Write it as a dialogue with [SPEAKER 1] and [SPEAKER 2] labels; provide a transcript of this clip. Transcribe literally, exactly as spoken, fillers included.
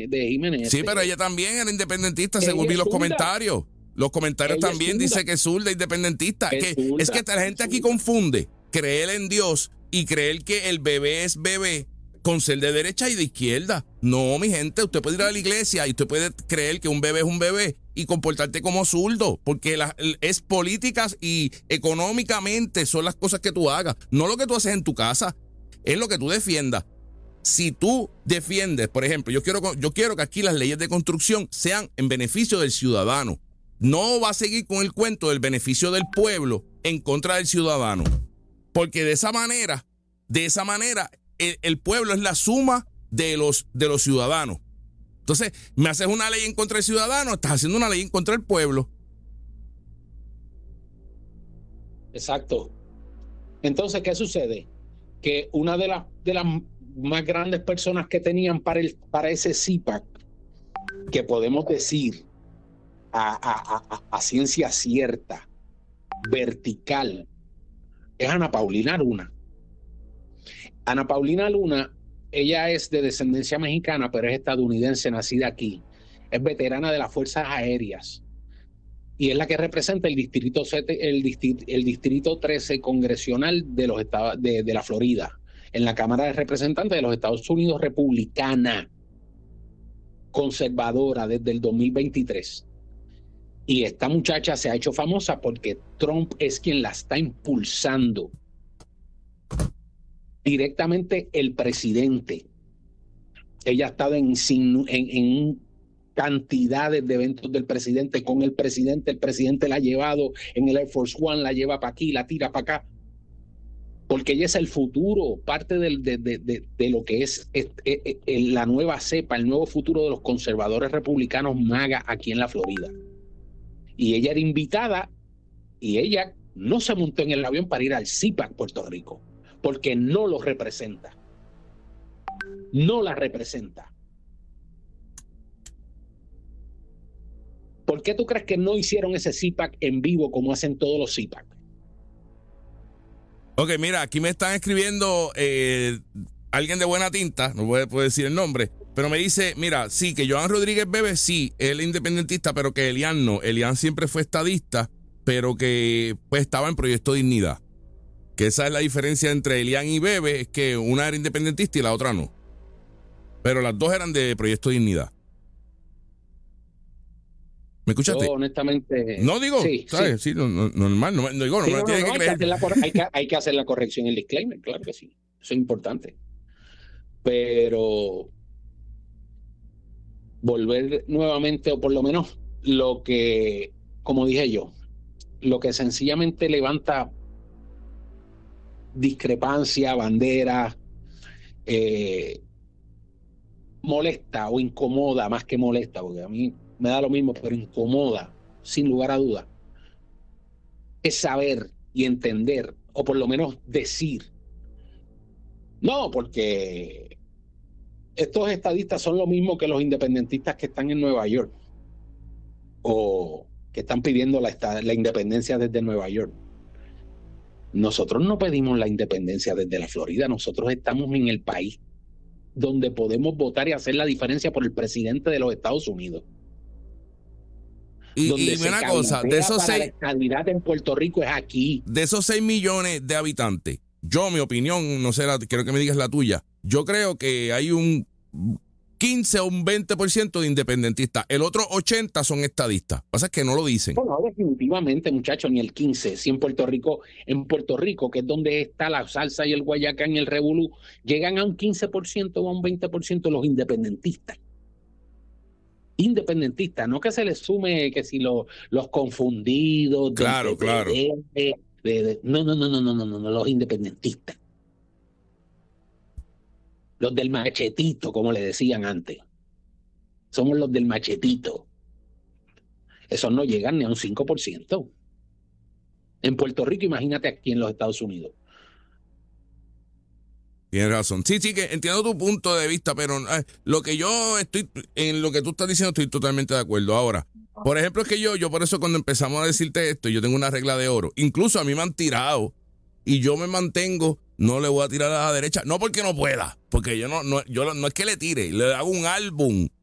[SPEAKER 1] Jiménez. De Jiménez
[SPEAKER 2] Sí,
[SPEAKER 1] este.
[SPEAKER 2] pero ella también era independentista,
[SPEAKER 1] Ella
[SPEAKER 2] según vi
[SPEAKER 1] es
[SPEAKER 2] los
[SPEAKER 1] zurda.
[SPEAKER 2] comentarios. Los comentarios
[SPEAKER 1] Ella es
[SPEAKER 2] también
[SPEAKER 1] zurda.
[SPEAKER 2] dice que es zurda, independentista.
[SPEAKER 1] Es
[SPEAKER 2] Que,
[SPEAKER 1] zurda,
[SPEAKER 2] es que la gente
[SPEAKER 1] es
[SPEAKER 2] aquí
[SPEAKER 1] zurda.
[SPEAKER 2] confunde creer en Dios y creer que el bebé es bebé con ser de derecha y de izquierda. No, mi gente, usted puede ir a la iglesia y usted puede creer que un bebé es un bebé y comportarte como zurdo, porque la, es políticas y económicamente son las cosas que tú hagas, no lo que tú haces en tu casa, es lo que tú defiendas. Si tú defiendes, por ejemplo, yo quiero, yo quiero que aquí las leyes de construcción sean en beneficio del ciudadano. No va a seguir con el cuento del beneficio del pueblo en contra del ciudadano. Porque de esa manera, de esa manera, el, el pueblo es la suma de los, de los ciudadanos. Entonces, me haces una ley en contra del ciudadano, estás haciendo una ley en contra del pueblo.
[SPEAKER 1] Exacto. Entonces, ¿qué sucede? Que una de las de las más grandes personas que tenían para el para ese C I PAC, que podemos decir a, a, a, a ciencia cierta, vertical, es Ana Paulina Luna. Ana Paulina Luna, ella es de descendencia mexicana, pero es estadounidense, nacida aquí. Es veterana de las Fuerzas Aéreas y es la que representa el distrito el distrito, el distrito trece congresional de los estados de, de la Florida, en la Cámara de Representantes de los Estados Unidos, republicana, conservadora desde el dos mil veintitrés. Y esta muchacha se ha hecho famosa porque Trump es quien la está impulsando. Directamente el presidente. Ella ha estado en, en, en cantidades de eventos del presidente, con el presidente. El presidente la ha llevado en el Air Force One, la lleva para aquí, la tira para acá. Porque ella es el futuro, parte del, de, de, de, de lo que es, es, es, es la nueva cepa, el nuevo futuro de los conservadores republicanos MAGA aquí en la Florida. Y ella era invitada y ella no se montó en el avión para ir al C I PAC Puerto Rico, porque no lo representa. No la representa. ¿Por qué tú crees que no hicieron ese C I PAC en vivo como hacen todos los C I PAC?
[SPEAKER 2] Ok, mira, aquí me están escribiendo eh, alguien de buena tinta, no puedo, puedo decir el nombre, pero me dice, mira, sí, que Joan Rodríguez Bebe, sí, él es independentista, pero que Elian no. Elian siempre fue estadista, pero que pues estaba en Proyecto Dignidad. Que esa es la diferencia entre Elian y Bebe, es que una era independentista y la otra no. Pero las dos eran de Proyecto Dignidad. ¿Me escuchaste?
[SPEAKER 1] Yo, honestamente...
[SPEAKER 2] No digo,
[SPEAKER 1] sí,
[SPEAKER 2] ¿sabes? Sí,
[SPEAKER 1] sí
[SPEAKER 2] no, no, normal, no, no digo, no
[SPEAKER 1] sí,
[SPEAKER 2] me
[SPEAKER 1] no,
[SPEAKER 2] tiene
[SPEAKER 1] no,
[SPEAKER 2] que
[SPEAKER 1] hay,
[SPEAKER 2] creer.
[SPEAKER 1] que la, hay, que, hay que hacer la corrección, el disclaimer, claro que sí. Eso es importante. Pero volver nuevamente, o por lo menos lo que, como dije yo, lo que sencillamente levanta discrepancia, bandera, eh, molesta o incomoda, más que molesta, porque a mí me da lo mismo, pero incomoda, sin lugar a duda, es saber y entender, o por lo menos decir, no, porque estos estadistas son lo mismo que los independentistas que están en Nueva York, o que están pidiendo la, la independencia desde Nueva York. Nosotros no pedimos la independencia desde la Florida, nosotros estamos en el país donde podemos votar y hacer la diferencia por el presidente de los Estados Unidos.
[SPEAKER 2] Y,
[SPEAKER 1] donde
[SPEAKER 2] y
[SPEAKER 1] se
[SPEAKER 2] una cosa, de esos
[SPEAKER 1] para
[SPEAKER 2] seis,
[SPEAKER 1] la estabilidad en Puerto Rico es aquí.
[SPEAKER 2] De esos seis millones de habitantes, yo, mi opinión, no sé, la, quiero que me digas la tuya, yo creo que hay un quince o un veinte por ciento de independentistas. El otro ochenta son estadistas. Pasa que no lo dicen.
[SPEAKER 1] Bueno, definitivamente, muchachos, ni el quince. Si en Puerto Rico, en Puerto Rico, que es donde está la salsa y el guayacán y el revolú, llegan a un quince por ciento o a un veinte por ciento los independentistas. Independentistas, no que se les sume que si lo, los confundidos.
[SPEAKER 2] Claro,
[SPEAKER 1] de,
[SPEAKER 2] claro.
[SPEAKER 1] De, de, de, de, no, no, no, no, no, no, no, no, los independentistas. Los del machetito, como le decían antes. Somos los del machetito. Esos no llegan ni a un cinco por ciento. En Puerto Rico, imagínate aquí en los Estados Unidos.
[SPEAKER 2] Tienes razón. Sí, sí, que entiendo tu punto de vista, pero eh, lo que yo estoy, en lo que tú estás diciendo estoy totalmente de acuerdo. Ahora, por ejemplo, es que yo, yo por eso cuando empezamos a decirte esto, yo tengo una regla de oro. Incluso a mí me han tirado y yo me mantengo, no le voy a tirar a la derecha, no porque no pueda, porque yo no, no, yo no es que le tire, le hago un álbum